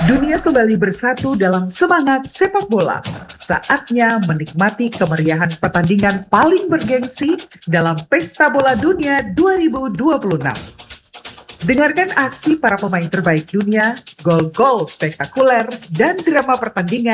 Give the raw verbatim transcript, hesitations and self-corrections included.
Dunia kembali bersatu dalam semangat sepak bola. Saatnya menikmati kemeriahan pertandingan paling bergengsi dalam Pesta Bola Dunia dua ribu dua puluh enam. Dengarkan aksi para pemain terbaik dunia, gol-gol spektakuler, dan drama pertandingan